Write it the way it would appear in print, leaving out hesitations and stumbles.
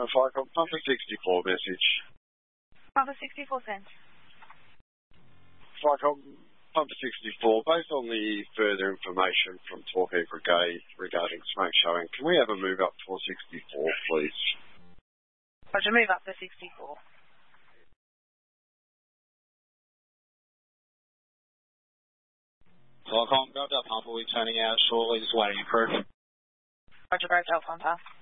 Flycom, Pumper 64 message. Pumper 64 sent. Flycom, Pumper 64, based on the further information from Torquay Brigade regarding smoke showing, can we have a move up for 64, please? Roger, move up to 64. Flycom, grabbed up Pumper, we're turning out shortly, just waiting for proof. Roger, grabbed up Pumper.